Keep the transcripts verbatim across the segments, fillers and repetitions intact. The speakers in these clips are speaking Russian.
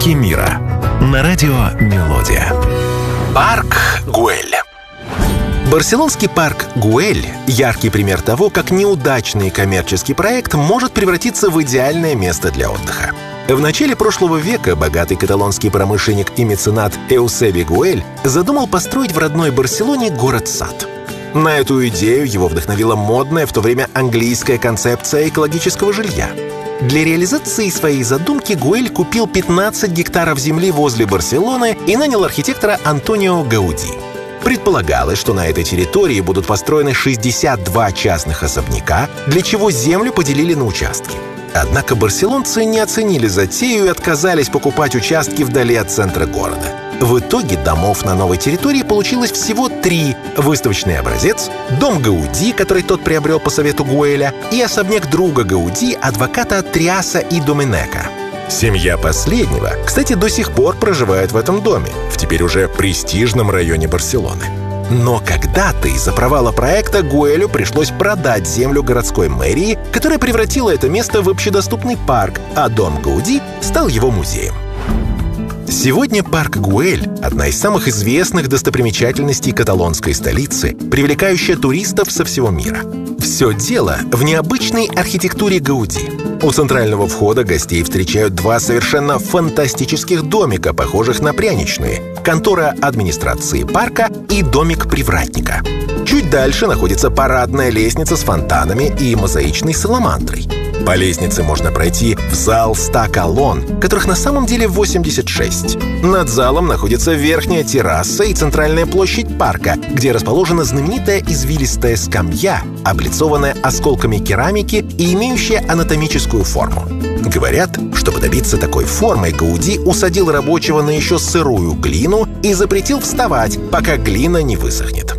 Парки мира на радио «Мелодия». Парк Güell. Барселонский парк Güell – яркий пример того, как неудачный коммерческий проект может превратиться в идеальное место для отдыха. В начале прошлого века богатый каталонский промышленник и меценат Эусеби Güell задумал построить в родной Барселоне город-сад. На эту идею его вдохновила модная в то время английская концепция экологического жилья. Для реализации своей задумки Güell купил пятнадцать гектаров земли возле Барселоны и нанял архитектора Антонио Гауди. Предполагалось, что на этой территории будут построены шестьдесят два частных особняка, для чего землю поделили на участки. Однако барселонцы не оценили затею и отказались покупать участки вдали от центра города. В итоге домов на новой территории получилось всего три: выставочный образец, дом Гауди, который тот приобрел по совету Güell, и особняк друга Гауди, адвоката Триаса и Доменека. Семья последнего, кстати, до сих пор проживает в этом доме, в теперь уже престижном районе Барселоны. Но когда-то из-за провала проекта Güell'у пришлось продать землю городской мэрии, которая превратила это место в общедоступный парк, а дом Гауди стал его музеем. Сегодня парк Güell – одна из самых известных достопримечательностей каталонской столицы, привлекающая туристов со всего мира. Все дело в необычной архитектуре Гауди. У центрального входа гостей встречают два совершенно фантастических домика, похожих на пряничные – контора администрации парка и домик привратника. Чуть дальше находится парадная лестница с фонтанами и мозаичной саламандрой. По лестнице можно пройти в зал ста колонн, которых на самом деле восемьдесят шесть. Над залом находится верхняя терраса и центральная площадь парка, где расположена знаменитая извилистая скамья, облицованная осколками керамики и имеющая анатомическую форму. Говорят, чтобы добиться такой формы, Гауди усадил рабочего на еще сырую глину и запретил вставать, пока глина не высохнет.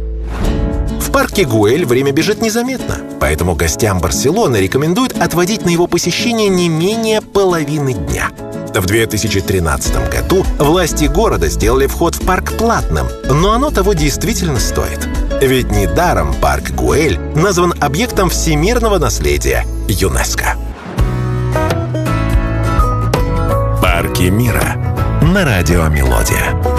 В парке Güell время бежит незаметно, поэтому гостям Барселоны рекомендуют отводить на его посещение не менее половины дня. В две тысячи тринадцатом году власти города сделали вход в парк платным, но оно того действительно стоит. Ведь недаром парк Güell назван объектом всемирного наследия ЮНЕСКО. Парки мира на радио «Мелодия».